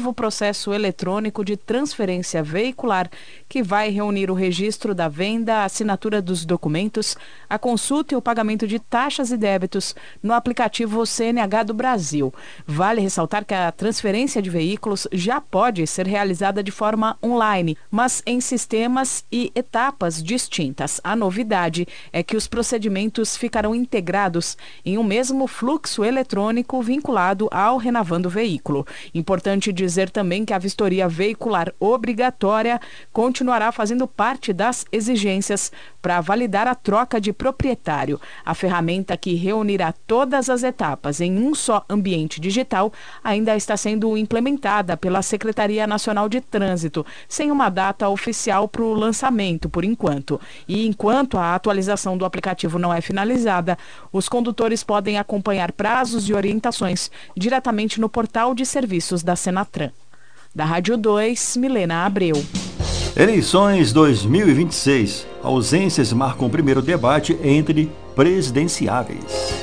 novo processo eletrônico de transferência veicular, que vai reunir o registro da venda, a assinatura dos documentos, a consulta e o pagamento de taxas e débitos no aplicativo CNH do Brasil. Vale ressaltar que a transferência de veículos já pode ser realizada de forma online, mas em sistemas e etapas distintas. A novidade é que os procedimentos ficarão integrados em um mesmo fluxo eletrônico vinculado ao Renovando Veículo. Importante dizer também que a vistoria veicular obrigatória continuará fazendo parte das exigências para validar a troca de proprietário. A ferramenta que reunirá todas as etapas em um só ambiente digital ainda está sendo implementada pela Secretaria Nacional de Trânsito, sem uma data oficial para o lançamento, por enquanto. E enquanto a atualização do aplicativo não é finalizada, os condutores podem acompanhar prazos e orientações diretamente no portal de serviços da Senatran. Da Rádio 2, Milena Abreu. Eleições 2026. Ausências marcam o primeiro debate entre presidenciáveis.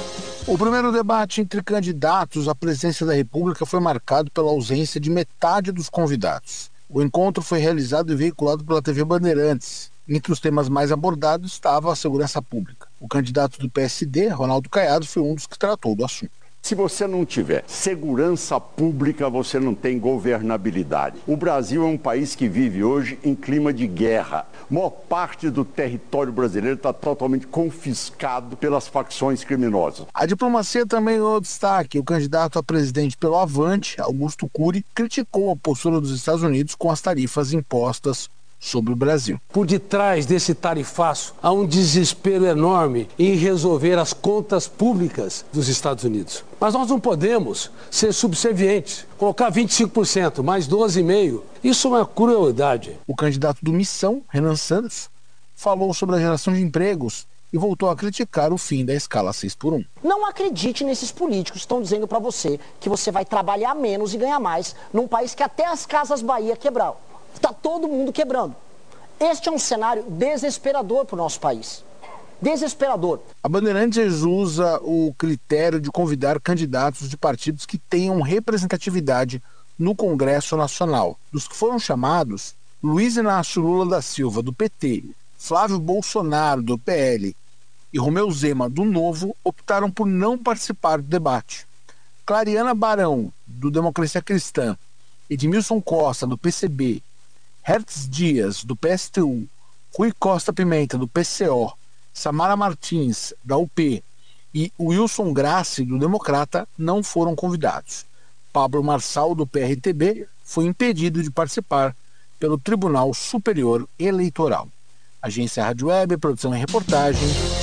O primeiro debate entre candidatos à presidência da República foi marcado pela ausência de metade dos convidados. O encontro foi realizado e veiculado pela TV Bandeirantes. Entre os temas mais abordados estava a segurança pública. O candidato do PSD, Ronaldo Caiado, foi um dos que tratou do assunto. Se você não tiver segurança pública, você não tem governabilidade. O Brasil é um país que vive hoje em clima de guerra. A maior parte do território brasileiro está totalmente confiscado pelas facções criminosas. A diplomacia também ganhou destaque. O candidato a presidente pelo Avante, Augusto Cury, criticou a postura dos Estados Unidos com as tarifas impostas sobre o Brasil. Por detrás desse tarifaço há um desespero enorme em resolver as contas públicas dos Estados Unidos. Mas nós não podemos ser subservientes, colocar 25%, mais 12,5%. Isso é uma crueldade. O candidato do Missão, Renan Santos, falou sobre a geração de empregos e voltou a criticar o fim da escala 6x1. Não acredite nesses políticos que estão dizendo para você que você vai trabalhar menos e ganhar mais num país que até as Casas Bahia quebraram. Está todo mundo quebrando. Este é um cenário desesperador para o nosso país. Desesperador. A Bandeirantes usa o critério de convidar candidatos de partidos que tenham representatividade no Congresso Nacional. Dos que foram chamados, Luiz Inácio Lula da Silva, do PT, Flávio Bolsonaro, do PL, e Romeu Zema, do Novo, optaram por não participar do debate. Clariana Barão, do Democracia Cristã, Edmilson Costa, do PCB, Hertz Dias, do PSTU, Rui Costa Pimenta, do PCO, Samara Martins, da UP, e Wilson Grassi, do Democrata, não foram convidados. Pablo Marçal, do PRTB, foi impedido de participar pelo Tribunal Superior Eleitoral. Agência Rádio Web, produção e reportagem.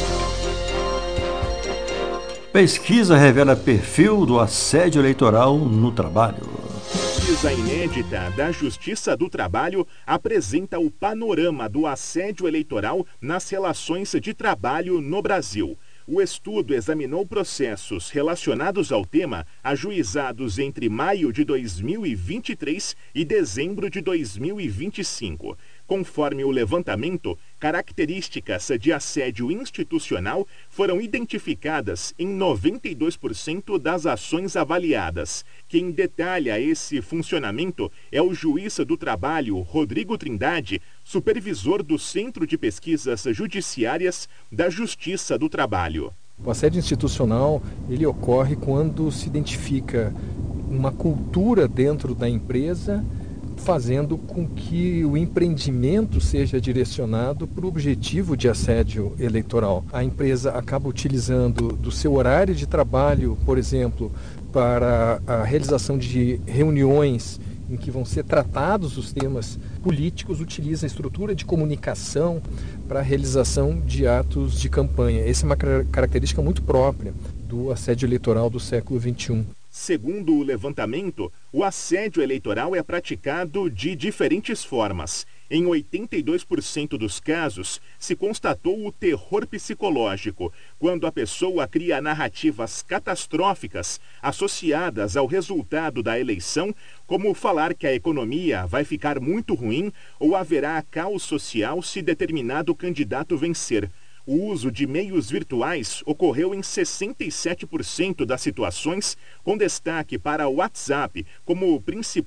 Pesquisa revela perfil do assédio eleitoral no trabalho. Pesquisa inédita da Justiça do Trabalho apresenta o panorama do assédio eleitoral nas relações de trabalho no Brasil. O estudo examinou processos relacionados ao tema ajuizados entre maio de 2023 e dezembro de 2025. Conforme o levantamento, características de assédio institucional foram identificadas em 92% das ações avaliadas. Quem detalha esse funcionamento é o juiz do trabalho, Rodrigo Trindade, supervisor do Centro de Pesquisas Judiciárias da Justiça do Trabalho. O assédio institucional, ele ocorre quando se identifica uma cultura dentro da empresa fazendo com que o empreendimento seja direcionado para o objetivo de assédio eleitoral. A empresa acaba utilizando do seu horário de trabalho, por exemplo, para a realização de reuniões em que vão ser tratados os temas políticos, utiliza a estrutura de comunicação para a realização de atos de campanha. Essa é uma característica muito própria do assédio eleitoral do século XXI. Segundo o levantamento, o assédio eleitoral é praticado de diferentes formas. Em 82% dos casos, se constatou o terror psicológico, quando a pessoa cria narrativas catastróficas associadas ao resultado da eleição, como falar que a economia vai ficar muito ruim ou haverá caos social se determinado candidato vencer. O uso de meios virtuais ocorreu em 67% das situações, com destaque para o WhatsApp como principal